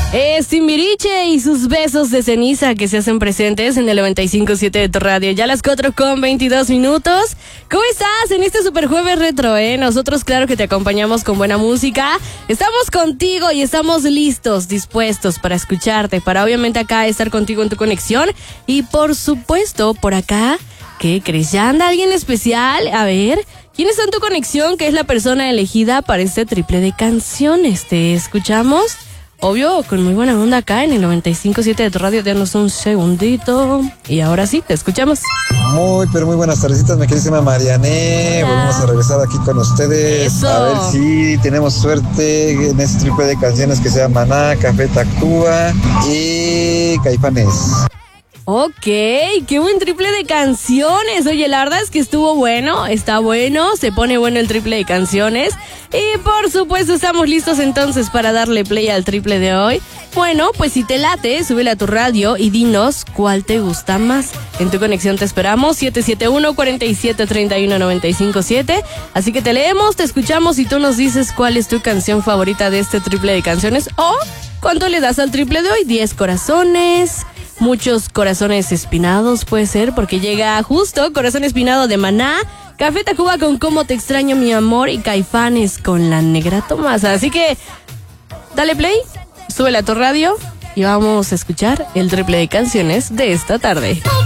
Es Timbiriche y sus besos de ceniza que se hacen presentes en el 95.7 de tu radio. Ya las 4:22. ¿Cómo estás en este super jueves retro, Nosotros claro que te acompañamos con buena música. Estamos contigo y estamos listos, dispuestos para escucharte, para obviamente acá estar contigo en tu conexión. Y por supuesto, por acá, ¿qué crees? ¿Ya anda alguien especial? A ver, ¿quién está en tu conexión? ¿Qué es la persona elegida para este triple de canciones? ¿Te escuchamos? Obvio, con muy buena onda acá en el 95.7 de tu radio. Danos un segundito. Y ahora sí, te escuchamos. Pero muy buenas tardecitas, mi queridísima Mariané. Hola. Volvemos a regresar aquí con ustedes. Eso. A ver si tenemos suerte en este triple de canciones que sea Maná, Café Tacuba y Caifanes. Ok, qué buen triple de canciones. Oye, la verdad es que estuvo bueno, está bueno, se pone bueno el triple de canciones. Y por supuesto estamos listos entonces para darle play al triple de hoy. Bueno, pues si te late, súbele a tu radio y dinos cuál te gusta más. En tu conexión te esperamos, 771-4731-957. Así que te leemos, te escuchamos y tú nos dices cuál es tu canción favorita de este triple de canciones. O cuánto le das al triple de hoy, 10 corazones... Muchos corazones espinados puede ser, porque llega justo Corazón Espinado de Maná, Café Tacuba con Cómo Te Extraño Mi Amor y Caifanes con La Negra Tomasa. Así que dale play, súbele a tu radio y vamos a escuchar el triple de canciones de esta tarde.